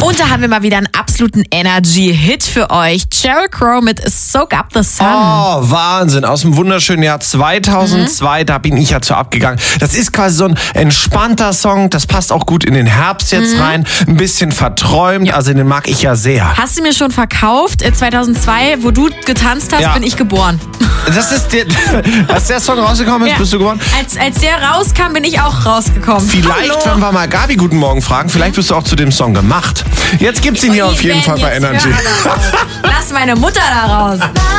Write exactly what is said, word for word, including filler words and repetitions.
Und da haben wir mal wieder einen absoluten Energy-Hit für euch. Sheryl Crow mit Soak Up the Sun. Oh, Wahnsinn. Aus dem wunderschönen Jahr zweitausendzwei, mhm. da bin ich ja zu abgegangen. Das ist quasi so ein entspannter Song. Das passt auch gut in den Herbst jetzt mhm. rein. Ein bisschen verträumt. Ja. Also den mag ich ja sehr. Hast du mir schon verkauft? zweitausendzwei, wo du getanzt hast, ja. bin ich geboren. Das ist der, als der Song rausgekommen ist, ja. bist du geboren? Als, als der rauskam, bin ich auch rausgekommen. Vielleicht, Hallo. wenn wir mal Gabi guten Morgen fragen, vielleicht bist du auch zu dem Song gemacht. Jetzt gibt's ihn hier auf jeden Fall bei Energy. Lass meine Mutter da raus.